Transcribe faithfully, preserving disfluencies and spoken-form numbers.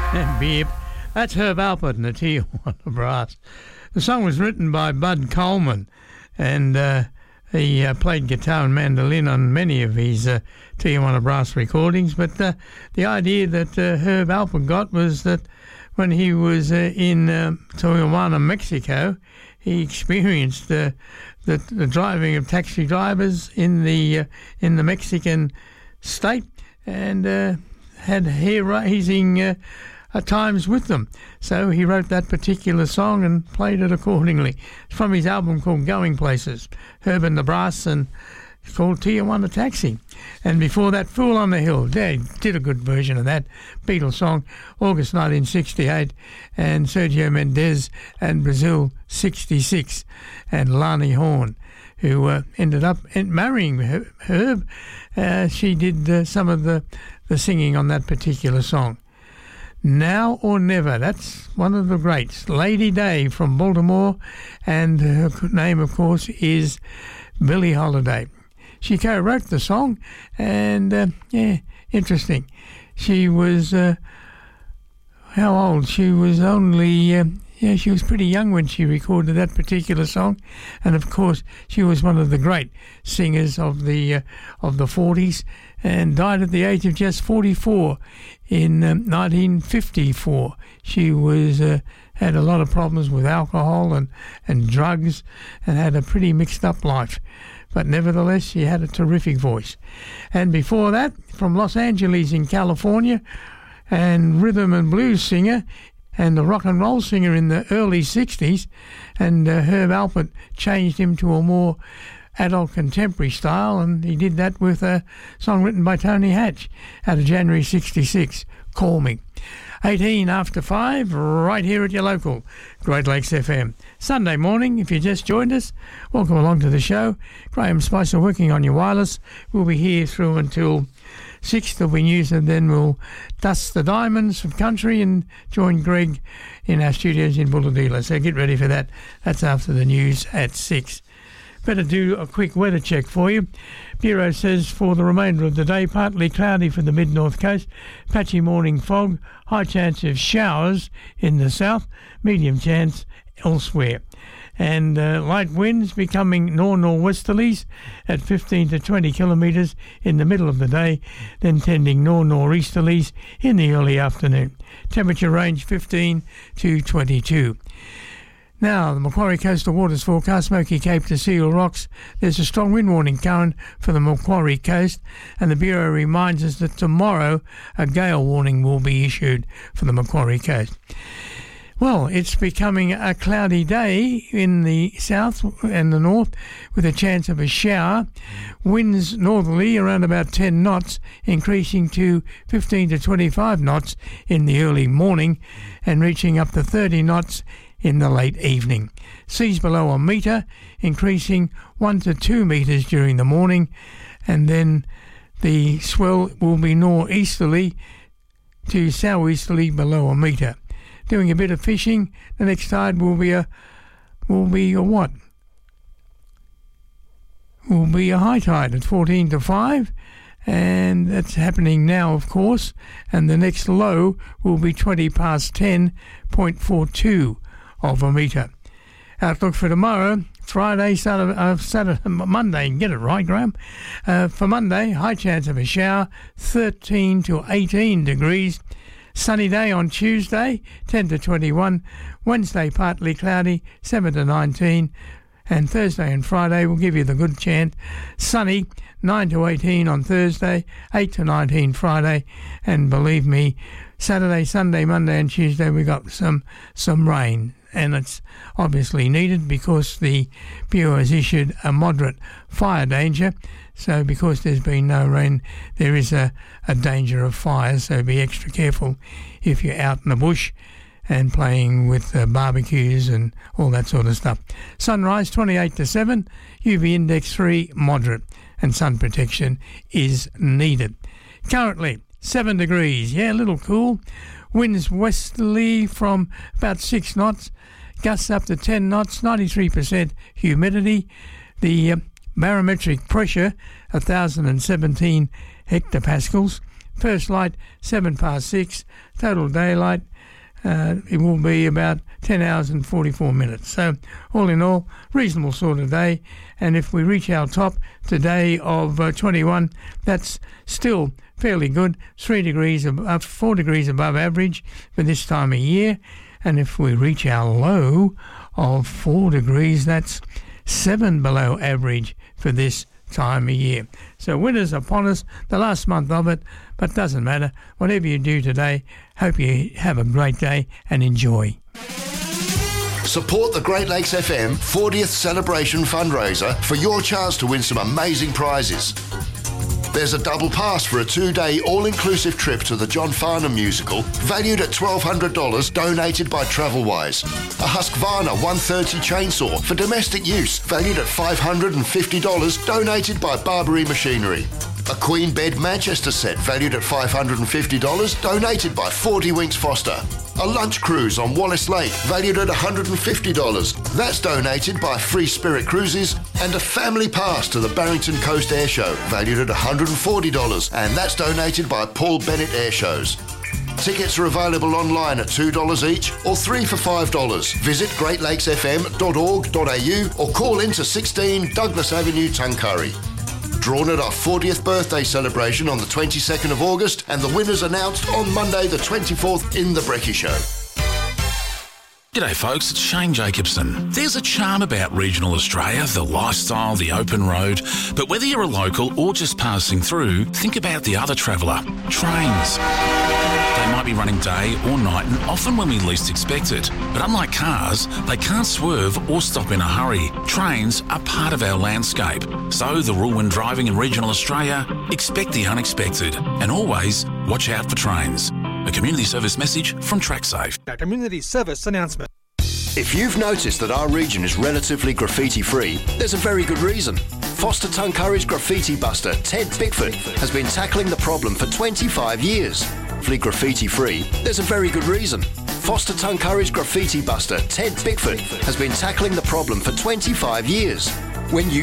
And beep. That's Herb Alpert and the Tijuana Brass. The song was written by Bud Coleman, and uh, he uh, played guitar and mandolin on many of his uh, Tijuana Brass recordings. But uh, the idea that uh, Herb Alpert got was that when he was uh, in uh, Tijuana, Mexico, he experienced uh, the, the driving of taxi drivers in the uh, in the Mexican state, and uh, had hair raising uh, at times with them. So he wrote that particular song and played it accordingly. It's from his album called Going Places, Herb and the Brass, and it's called Tijuana Taxi. And before that, Fool on the Hill. They did a good version of that Beatles song, August nineteen sixty-eight, and Sergio Mendes and Brazil sixty-six, and Lani Horn, who uh, ended up marrying Herb. Uh, she did uh, some of the, the singing on that particular song. Now or Never, that's one of the greats. Lady Day from Baltimore, and her name, of course, is Billie Holiday. She co-wrote the song, and, uh, yeah, interesting. She was, uh, how old? She was only, uh, yeah, she was pretty young when she recorded that particular song, and, of course, she was one of the great singers of the uh, of the forties, and died at the age of just forty-four in um, nineteen fifty-four. She was uh, had a lot of problems with alcohol and, and drugs, and had a pretty mixed up life. But nevertheless, she had a terrific voice. And before that, from Los Angeles in California, and rhythm and blues singer, and the rock and roll singer in the early sixties, and uh, Herb Alpert changed him to a more adult contemporary style, and he did that with a song written by Tony Hatch out of January sixty-six, Call Me. eighteen after five, right here at your local Great Lakes F M. Sunday morning, if you just joined us, welcome along to the show. Graham Spicer working on your wireless. We'll be here through until six. There'll be news, and then we'll dust the diamonds of country and join Greg in our studios in Bulahdelah. So get ready for that. That's after the news at six. Better do a quick weather check for you. Bureau says for the remainder of the day, partly cloudy for the mid-north coast, patchy morning fog, high chance of showers in the south, medium chance elsewhere. And uh, light winds becoming nor-nor'westerlies at fifteen to twenty kilometres in the middle of the day, then tending nor-nor'easterlies in the early afternoon. Temperature range fifteen to twenty-two. Now, the Macquarie Coastal Waters forecast, Smoky Cape to Seal Rocks. There's a strong wind warning current for the Macquarie Coast, and the Bureau reminds us that tomorrow a gale warning will be issued for the Macquarie Coast. Well, it's becoming a cloudy day in the south and the north with a chance of a shower. Winds northerly around about ten knots, increasing to fifteen to twenty-five knots in the early morning and reaching up to thirty knots in the late evening. Seas below a metre, increasing one to two metres during the morning, and then the swell will be northeasterly to southeasterly below a metre. Doing a bit of fishing, the next tide will be a will be a what? Will be a high tide at fourteen to five, and that's happening now, of course. And the next low will be twenty past ten point four two of a metre. Outlook for tomorrow, Friday, Saturday, uh, Saturday Monday, get it right, Graham. Uh, for Monday, high chance of a shower, thirteen to eighteen degrees. Sunny day on Tuesday, ten to twenty-one. Wednesday, partly cloudy, seven to nineteen. And Thursday and Friday will give you the good chance. Sunny, nine to eighteen on Thursday, eight to nineteen Friday. And believe me, Saturday, Sunday, Monday and Tuesday we got some some rain. And it's obviously needed because the Bureau has issued a moderate fire danger. So because there's been no rain, there is a, a danger of fires. So be extra careful if you're out in the bush and playing with uh, barbecues and all that sort of stuff. Sunrise twenty-eight to seven, U V index three, moderate, and sun protection is needed. Currently seven degrees, yeah, a little cool. Winds westerly from about six knots, gusts up to ten knots, ninety-three percent humidity. The uh, barometric pressure, one thousand seventeen hectopascals. first light seven past six, total daylight uh, it will be about ten hours and forty-four minutes. So all in all, reasonable sort of day. And if we reach our top today of uh, twenty-one, that's still fairly good, three degrees above, four degrees above average for this time of year. And if we reach our low of four degrees, that's seven below average for this time of year. So winter's upon us, the last month of it, but doesn't matter. Whatever you do today, hope you have a great day and enjoy. Support the Great Lakes F M fortieth Celebration Fundraiser for your chance to win some amazing prizes. There's a double pass for a two-day all-inclusive trip to the John Farnham musical, valued at twelve hundred dollars, donated by Travelwise. A Husqvarna one thirty chainsaw for domestic use, valued at five hundred fifty dollars, donated by Barbary Machinery. A Queen Bed Manchester set, valued at five hundred fifty dollars, donated by forty Winks Foster. A lunch cruise on Wallace Lake, valued at one hundred fifty dollars. That's donated by Free Spirit Cruises. And a family pass to the Barrington Coast Air Show, valued at one hundred forty dollars. And that's donated by Paul Bennett Air Shows. Tickets are available online at two dollars each or three for five dollars. Visit great lakes f m dot org dot a u or call into sixteen Douglas Avenue, Tuncurry. Drawn at our fortieth birthday celebration on the twenty-second of August, and the winners announced on Monday the twenty-fourth in The Brekkie Show. G'day folks, it's Shane Jacobson. There's a charm about regional Australia, the lifestyle, the open road, but whether you're a local or just passing through, think about the other traveller, trains. They might be running day or night and often when we least expect it. But unlike cars, they can't swerve or stop in a hurry. Trains are part of our landscape. So the rule when driving in regional Australia, expect the unexpected and always watch out for trains. A community service message from TrackSafe. A community service announcement. If you've noticed that our region is relatively graffiti-free, there's a very good reason. Foster Tuncurry's graffiti buster, Ted Bickford, has been tackling the problem for twenty-five years. Flee graffiti-free, there's a very good reason. Foster Tuncurry's graffiti buster, Ted Bickford, has been tackling the problem for twenty-five years. When you